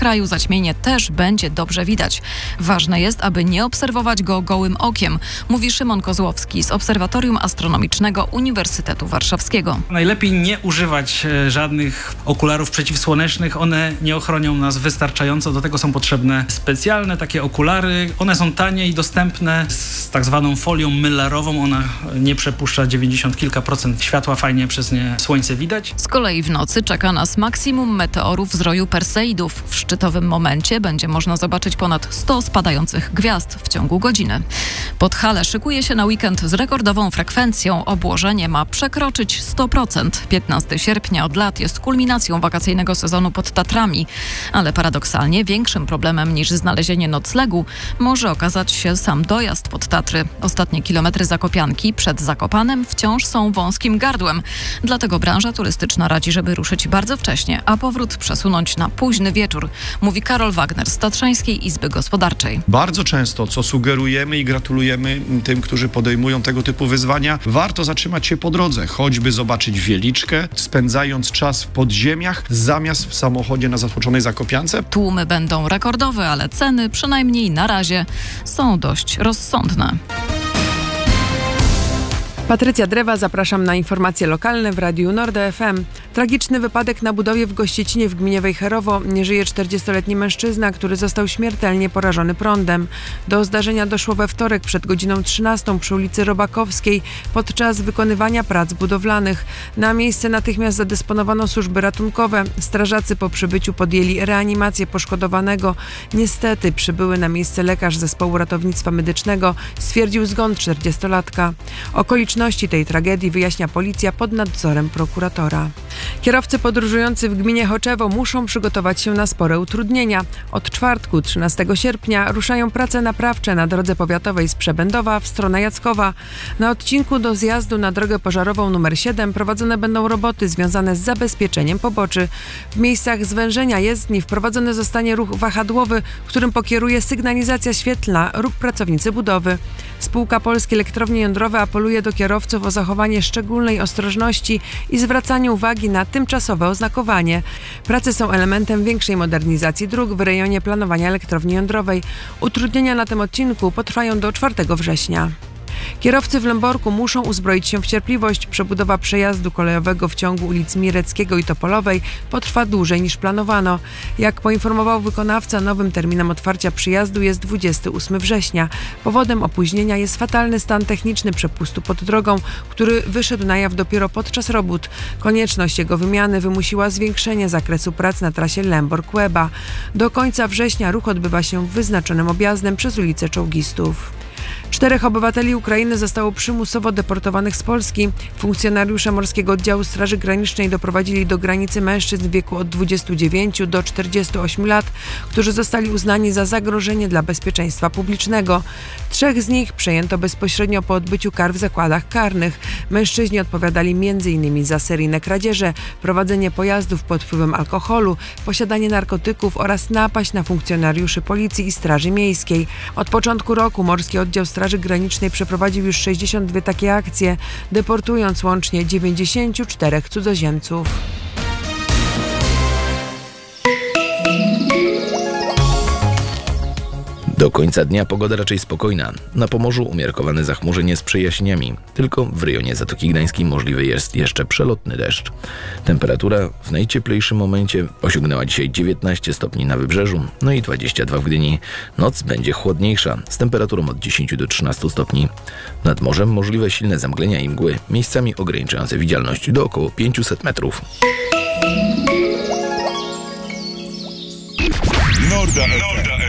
kraju zaćmienie też będzie dobrze widać. Ważne jest, aby nie obserwować go gołym okiem, mówi Szymon Kozłowski z Obserwatorium Astronomicznego Uniwersytetu Warszawskiego. Najlepiej nie używać żadnych okularów przeciwsłonecznych. One nie ochronią nas wystarczająco. Do tego są potrzebne specjalne takie okulary. One są tanie i dostępne z tak zwaną folią mylarową. Ona nie przepuszcza 90 kilka procent światła. Fajnie przez nie słońce widać. Z kolei w nocy czeka nas maksimum meteorów z roju Perseidów. W szczytowym momencie będzie można zobaczyć ponad 100 spadających gwiazd w ciągu godziny. Podhale szykuje się na weekend z rekordową frekwencją. Obłożenie ma przekroczyć 100%. 15 sierpnia od lat jest kulminacją wakacyjnego sezonu pod Tatrami. Ale paradoksalnie większym problemem niż znalezienie noclegu może okazać się sam dojazd pod Tatry. Ostatnie kilometry Zakopianki przed Zakopanem wciąż są wąskim gardłem. Dlatego branża turystyczna radzi, żeby ruszyć bardzo wcześnie, a powrót przesunąć na późny wieczór, mówi Karol Wagner z Tatrzańskiej Izby Gospodarczej. Bardzo często, co sugerujemy i gratulujemy tym, którzy podejmują tego typu wyzwania, warto zatrzymać się po drodze, choćby zobaczyć Wieliczkę, spędzając czas w podziemiach zamiast w samochodzie na zatłoczonej Zakopiance. Tłumy będą rekordowe, ale ceny, przynajmniej na razie, są dość rozsądne. Patrycja Drewa, zapraszam na informacje lokalne w Radiu Nord FM. Tragiczny wypadek na budowie w Gościecinie w gminie Wejherowo. Nie żyje 40-letni mężczyzna, który został śmiertelnie porażony prądem. Do zdarzenia doszło we wtorek przed godziną 13 przy ulicy Robakowskiej podczas wykonywania prac budowlanych. Na miejsce natychmiast zadysponowano służby ratunkowe. Strażacy po przybyciu podjęli reanimację poszkodowanego. Niestety przybyły na miejsce lekarz zespołu ratownictwa medycznego. Stwierdził zgon 40-latka. Okoliczności tej tragedii wyjaśnia policja pod nadzorem prokuratora. Kierowcy podróżujący w gminie Choczewo muszą przygotować się na spore utrudnienia. Od czwartku, 13 sierpnia, ruszają prace naprawcze na drodze powiatowej z Przebędowa w stronę Jackowa. Na odcinku do zjazdu na drogę pożarową nr 7 prowadzone będą roboty związane z zabezpieczeniem poboczy. W miejscach zwężenia jezdni wprowadzony zostanie ruch wahadłowy, którym pokieruje sygnalizacja świetlna lub pracownicy budowy. Spółka Polskie Elektrownie Jądrowe apeluje do kierowców o zachowanie szczególnej ostrożności i zwracanie uwagi na tymczasowe oznakowanie. Prace są elementem większej modernizacji dróg w rejonie planowania elektrowni jądrowej. Utrudnienia na tym odcinku potrwają do 4 września. Kierowcy w Lęborku muszą uzbroić się w cierpliwość. Przebudowa przejazdu kolejowego w ciągu ulic Mireckiego i Topolowej potrwa dłużej niż planowano. Jak poinformował wykonawca, nowym terminem otwarcia przyjazdu jest 28 września. Powodem opóźnienia jest fatalny stan techniczny przepustu pod drogą, który wyszedł na jaw dopiero podczas robót. Konieczność jego wymiany wymusiła zwiększenie zakresu prac na trasie Lębork-Łeba. Do końca września ruch odbywa się wyznaczonym objazdem przez ulicę Czołgistów. 4 obywateli Ukrainy zostało przymusowo deportowanych z Polski. Funkcjonariusze Morskiego Oddziału Straży Granicznej doprowadzili do granicy mężczyzn w wieku od 29 do 48 lat, którzy zostali uznani za zagrożenie dla bezpieczeństwa publicznego. 3 z nich przejęto bezpośrednio po odbyciu kar w zakładach karnych. Mężczyźni odpowiadali m.in. za seryjne kradzieże, prowadzenie pojazdów pod wpływem alkoholu, posiadanie narkotyków oraz napaść na funkcjonariuszy Policji i Straży Miejskiej. Od początku roku Morski Oddział Straży Granicznej przeprowadził już 62 takie akcje, deportując łącznie 94 cudzoziemców. Do końca dnia pogoda raczej spokojna. Na Pomorzu umiarkowane zachmurzenie z przejaśnieniami. Tylko w rejonie Zatoki Gdańskiej możliwy jest jeszcze przelotny deszcz. Temperatura w najcieplejszym momencie osiągnęła dzisiaj 19 stopni na Wybrzeżu, no i 22 w Gdyni. Noc będzie chłodniejsza, z temperaturą od 10 do 13 stopni. Nad morzem możliwe silne zamglenia i mgły, miejscami ograniczające widzialność do około 500 metrów. Norda FM.